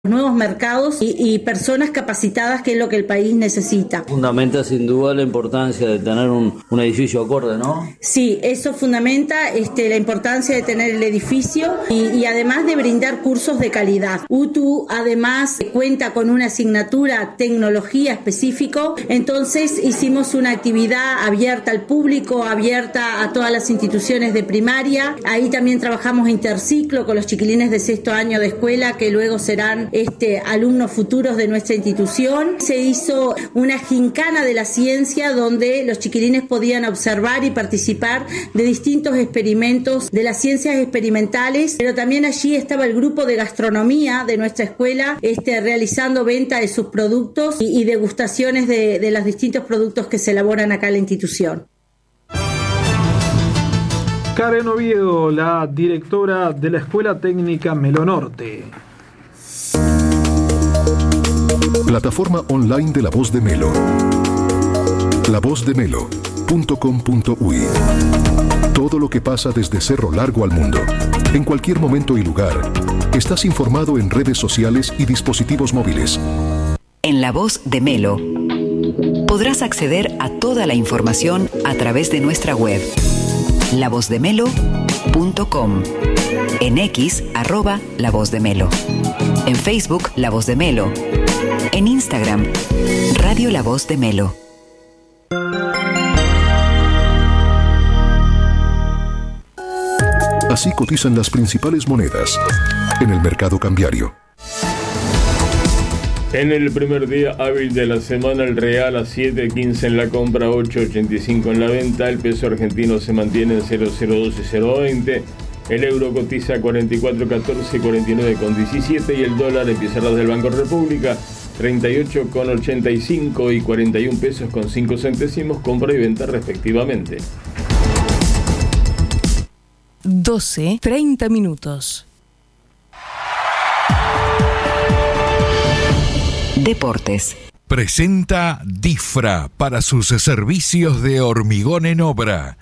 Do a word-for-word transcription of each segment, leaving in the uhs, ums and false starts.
nuevos mercados y, y personas capacitadas, que es lo que el país necesita. Fundamenta sin duda la importancia de tener un, un edificio acorde, ¿no? Sí, eso fundamenta este, la importancia de tener el edificio y, y además de brindar cursos de calidad. U T U además cuenta con una asignatura tecnología específico, entonces hicimos una actividad abierta al público, abierta a todas las instituciones de primaria. Ahí también trabajamos interciclo con los chiquilines de sexto año de escuela, que luego serán Este, alumnos futuros de nuestra institución. Se hizo una gincana de la ciencia donde los chiquilines podían observar y participar de distintos experimentos de las ciencias experimentales, pero también allí estaba el grupo de gastronomía de nuestra escuela este, realizando venta de sus productos y, y degustaciones de, de los distintos productos que se elaboran acá en la institución. Karen Oviedo, la directora de la Escuela Técnica Melo Norte. Plataforma online de La Voz de Melo. la voz de melo punto com punto u y. Todo lo que pasa desde Cerro Largo al mundo. En cualquier momento y lugar. Estás informado en redes sociales y dispositivos móviles. En La Voz de Melo podrás acceder a toda la información a través de nuestra web. la voz de melo punto com. En X, arroba La Voz de Melo. En Facebook, La Voz de Melo. En Instagram, Radio La Voz de Melo. Así cotizan las principales monedas en el mercado cambiario. En el primer día hábil de la semana, el real a siete quince en la compra, ocho ochenta y cinco en la venta. El peso argentino se mantiene en cero cero doce, cero veinte. El euro cotiza cuarenta y cuatro catorce, cuarenta y nueve diecisiete y el dólar en pizarras del Banco República treinta y ocho ochenta y cinco y cuarenta y un pesos con cinco centésimos, compra y venta respectivamente. doce treinta minutos. Deportes. Presenta Difra para sus servicios de hormigón en obra.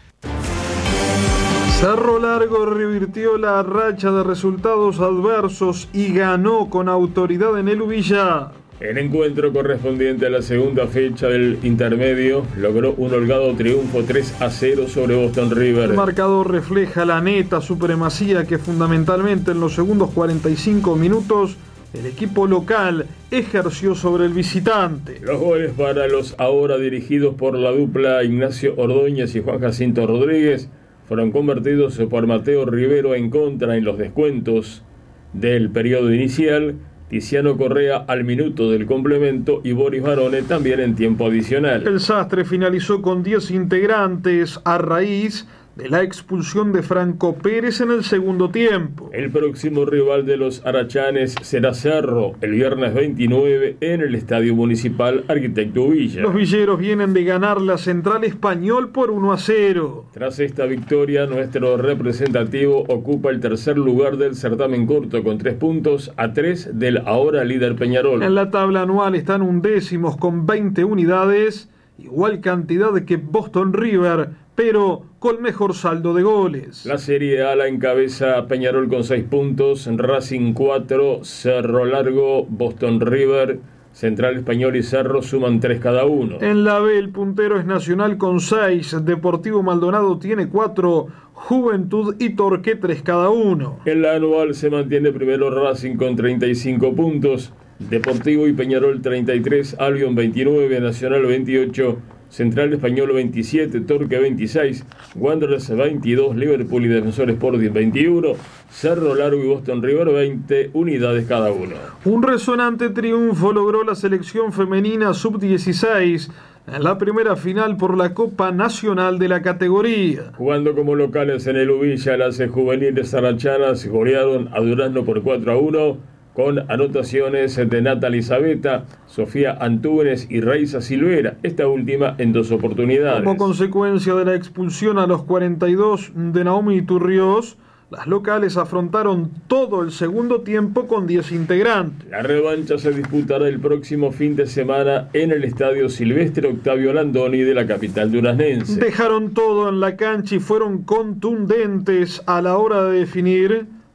Cerro Largo revirtió la racha de resultados adversos y ganó con autoridad en el Ubilla. El encuentro correspondiente a la segunda fecha del intermedio logró un holgado triunfo tres a cero sobre Boston River. El marcador refleja la neta supremacía que fundamentalmente en los segundos cuarenta y cinco minutos el equipo local ejerció sobre el visitante. Los goles para los ahora dirigidos por la dupla Ignacio Ordóñez y Juan Jacinto Rodríguez fueron convertidos por Mateo Rivero en contra en los descuentos del periodo inicial, Tiziano Correa al minuto del complemento y Boris Barone también en tiempo adicional. El Sastre finalizó con diez integrantes a raíz de la expulsión de Franco Pérez en el segundo tiempo. El próximo rival de los arachanes será Cerro, el viernes veintinueve en el Estadio Municipal Arquitecto Villa. Los villeros vienen de ganar la Central Español por uno a cero. Tras esta victoria, nuestro representativo ocupa el tercer lugar del certamen corto con tres puntos a tres del ahora líder Peñarol. En la tabla anual están undécimos con veinte unidades, igual cantidad que Boston River, pero con mejor saldo de goles. La Serie A la encabeza Peñarol con seis puntos, Racing cuatro, Cerro Largo, Boston River, Central Español y Cerro suman tres cada uno. En la B el puntero es Nacional con seis, Deportivo Maldonado tiene cuatro, Juventud y Torque tres cada uno. En la anual se mantiene primero Racing con treinta y cinco puntos, Deportivo y Peñarol treinta y tres, Albion veintinueve, Nacional veintiocho, Central Español veintisiete, Torque veintiséis, Wanderers veintidós, Liverpool y Defensor Sporting veintiuno, Cerro Largo y Boston River veinte unidades cada uno. Un resonante triunfo logró la selección femenina sub dieciséis en la primera final por la Copa Nacional de la categoría. Jugando como locales en el Ubilla, las juveniles arachanas golearon a Durazno por cuatro a uno, con anotaciones de Natalie Zabeta, Sofía Antúnez y Raiza Silvera, esta última en dos oportunidades. Como consecuencia de la expulsión a los cuarenta y dos de Naomi Turrios, las locales afrontaron todo el segundo tiempo con diez integrantes. La revancha se disputará el próximo fin de semana en el Estadio Silvestre Octavio Landoni de la capital duraznense. Dejaron todo en la cancha y fueron contundentes a la hora de definir,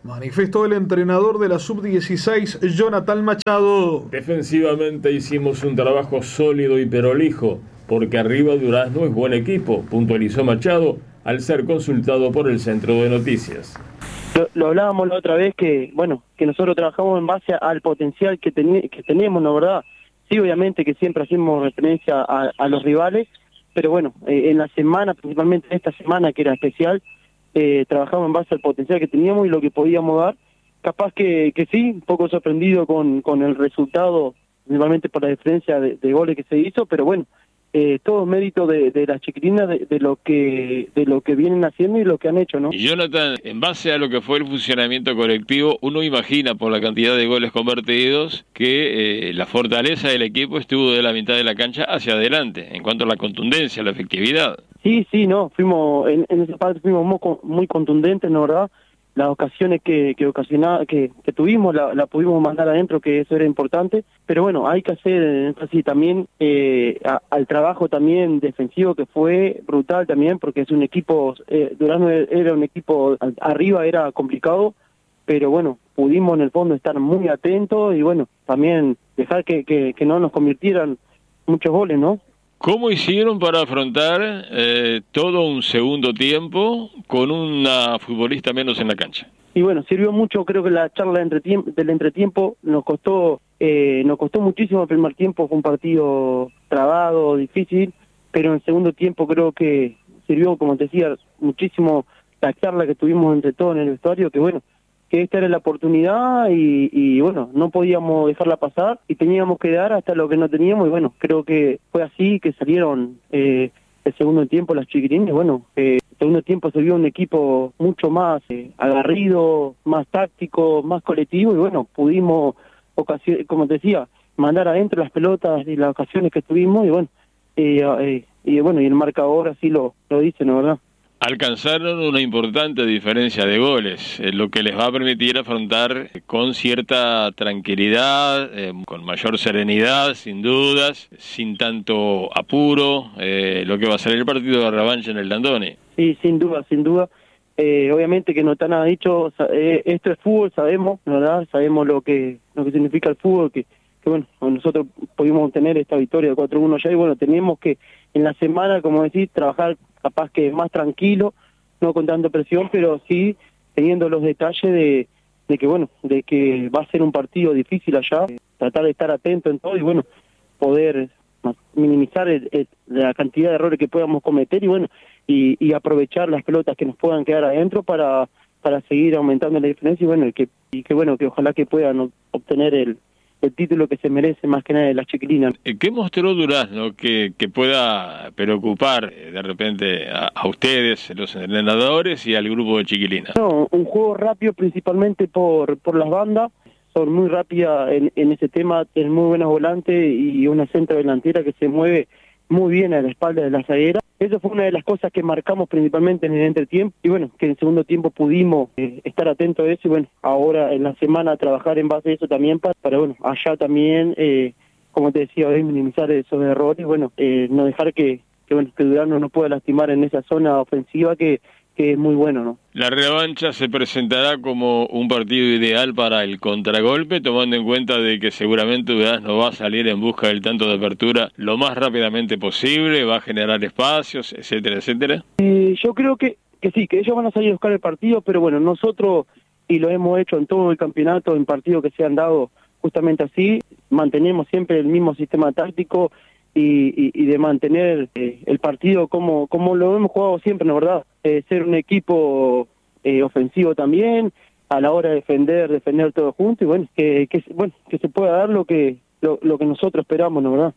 manifestó el entrenador de la sub dieciséis, Jonathan Machado. Defensivamente hicimos un trabajo sólido y prolijo, porque arriba Durazno es buen equipo, puntualizó Machado al ser consultado por el Centro de Noticias. Lo, lo hablábamos la otra vez que, bueno, que nosotros trabajamos en base al potencial que, teni- que teníamos, ¿no, verdad? Sí, obviamente que siempre hacemos referencia a, a los rivales, pero bueno, eh, en la semana, principalmente esta semana que era especial, eh, trabajamos en base al potencial que teníamos y lo que podíamos dar. Capaz que, que sí, un poco sorprendido con, con el resultado, principalmente por la diferencia de, de goles que se hizo, pero bueno, eh, todo mérito de, de las chiquilinas, de, de lo que de lo que vienen haciendo y lo que han hecho, ¿no? Y Jonathan, en base a lo que fue el funcionamiento colectivo, uno imagina por la cantidad de goles convertidos que eh, la fortaleza del equipo estuvo de la mitad de la cancha hacia adelante, en cuanto a la contundencia, la efectividad. Sí, sí, no, fuimos, en, en esa parte fuimos muy, muy contundentes, ¿no, verdad? Las ocasiones que que, ocasiona, que, que tuvimos la, la pudimos mandar adentro, que eso era importante, pero bueno, hay que hacer énfasis también eh, a, al trabajo también defensivo, que fue brutal también, porque es un equipo, eh, Durazno era un equipo, arriba era complicado, pero bueno, pudimos en el fondo estar muy atentos y bueno, también dejar que, que, que no nos convirtieran muchos goles, ¿no? ¿Cómo hicieron para afrontar eh, todo un segundo tiempo con una futbolista menos en la cancha? Y bueno, sirvió mucho, creo que la charla de entretiemp- del entretiempo nos costó eh, nos costó muchísimo el primer tiempo, fue un partido trabado, difícil, pero en el segundo tiempo creo que sirvió, como te decía, muchísimo la charla que tuvimos entre todos en el vestuario, que bueno, que esta era la oportunidad y, y bueno, no podíamos dejarla pasar y teníamos que dar hasta lo que no teníamos y bueno, creo que fue así que salieron eh, el segundo tiempo las chiquilines, bueno, eh, el segundo tiempo se vio un equipo mucho más eh, agarrido, más táctico, más colectivo y bueno, pudimos, ocasio- como te decía, mandar adentro las pelotas y las ocasiones que tuvimos y bueno, eh, eh, y bueno, y el marcador así lo, lo dice, ¿no, verdad? Alcanzaron una importante diferencia de goles, eh, lo que les va a permitir afrontar con cierta tranquilidad, eh, con mayor serenidad, sin dudas, sin tanto apuro, eh, lo que va a ser el partido de revancha en el Dandone. Sí, sin duda, sin duda. Eh, obviamente que no está nada dicho, eh, esto es fútbol, sabemos, ¿verdad? Sabemos lo que lo que significa el fútbol, que, que bueno, nosotros pudimos obtener esta victoria de cuatro uno ya y bueno, teníamos que en la semana, como decís, trabajar capaz que más tranquilo, no con tanta presión, pero sí teniendo los detalles de, de que bueno, de que va a ser un partido difícil allá, tratar de estar atento en todo y bueno, poder minimizar el, el, la cantidad de errores que podamos cometer y bueno, y, y aprovechar las pelotas que nos puedan quedar adentro para para seguir aumentando la diferencia y bueno, y que, y que bueno, que ojalá que puedan obtener el el título que se merece más que nada de las chiquilinas. ¿Qué mostró Durazno que, que pueda preocupar de repente a, a ustedes, los entrenadores y al grupo de chiquilinas? No, un juego rápido principalmente por por las bandas, son muy rápidas en, en ese tema, tienen muy buenos volantes y una centro delantera que se mueve muy bien a la espalda de la zaguera. Eso fue una de las cosas que marcamos principalmente en el entretiempo y bueno, que en el segundo tiempo pudimos eh, estar atentos a eso y bueno, ahora en la semana trabajar en base a eso también para, para bueno, allá también, eh, como te decía, hoy minimizar esos errores y bueno, eh, no dejar que, que bueno, que Durazno no pueda lastimar en esa zona ofensiva que que es muy bueno, ¿no? La revancha se presentará como un partido ideal para el contragolpe, tomando en cuenta de que seguramente Durazno va a salir en busca del tanto de apertura lo más rápidamente posible, va a generar espacios, etcétera, etcétera. Eh, yo creo que, que sí, que ellos van a salir a buscar el partido, pero bueno, nosotros, y lo hemos hecho en todo el campeonato, en partidos que se han dado justamente así, mantenemos siempre el mismo sistema táctico y, y, y de mantener eh, el partido como como lo hemos jugado siempre, ¿no, verdad? Eh, ser un equipo eh, ofensivo también, a la hora de defender, defender todo junto y bueno, que, que bueno que se pueda dar lo que lo, lo que nosotros esperamos, ¿no, verdad?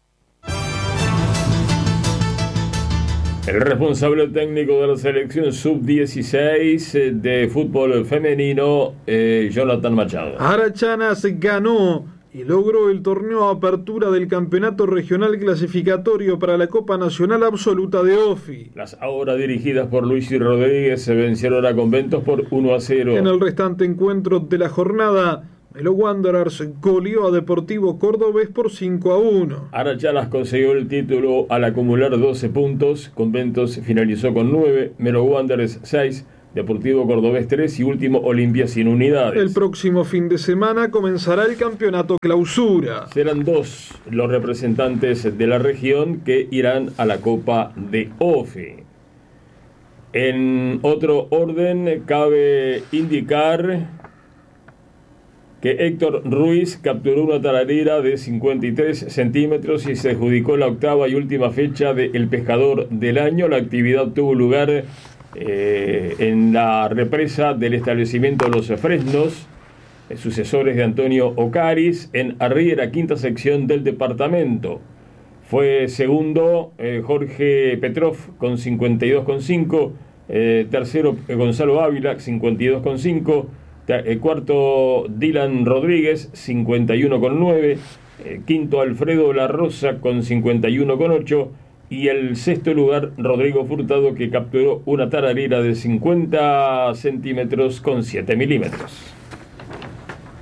El responsable técnico de la selección sub dieciséis de fútbol femenino, eh, Jonathan Machado. Arachanas ganó y logró el torneo Apertura del Campeonato Regional Clasificatorio para la Copa Nacional Absoluta de O F I. Las ahora dirigidas por Luis y Rodríguez se vencieron a Conventos por uno a cero. En el restante encuentro de la jornada, Melo Wanderers goleó a Deportivo Cordobés por cinco a uno. Arachanas consiguió el título al acumular doce puntos, Conventos finalizó con nueve, Melo Wanderers seis, Deportivo Cordobés tres y último Olimpia sin unidades. El próximo fin de semana comenzará el campeonato clausura. Serán dos los representantes de la región que irán a la Copa de O F E. En otro orden, cabe indicar que Héctor Ruiz capturó una tararira de cincuenta y tres centímetros y se adjudicó la octava y última fecha de El Pescador del Año. La actividad tuvo lugar eh, en la represa del establecimiento Los Fresnos, eh, sucesores de Antonio Ocaris, en Arriera, quinta sección del departamento. Fue segundo eh, Jorge Petrov con cincuenta y dos coma cinco, eh, tercero eh, Gonzalo Ávila, cincuenta y dos coma cinco, eh, cuarto Dylan Rodríguez, cincuenta y uno coma nueve, eh, quinto Alfredo La Rosa con cincuenta y uno coma ocho, y el sexto lugar Rodrigo Furtado, que capturó una tararira de cincuenta centímetros con siete milímetros.